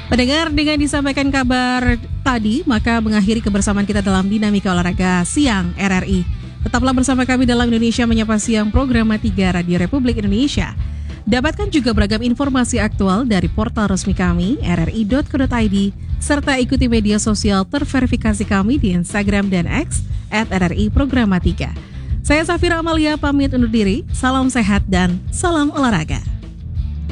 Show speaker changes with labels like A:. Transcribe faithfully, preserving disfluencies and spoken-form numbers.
A: Pendengar, dengan disampaikan kabar tadi, maka mengakhiri kebersamaan kita dalam Dinamika Olahraga Siang R R I. Tetaplah bersama kami dalam Indonesia Menyapa Siang, program tiga Radio Republik Indonesia. Dapatkan juga beragam informasi aktual dari portal resmi kami, r r i dot co dot i d, serta ikuti media sosial terverifikasi kami di Instagram dan X at R R I Programa tiga. Saya Safira Amalia pamit undur diri, salam sehat dan salam olahraga.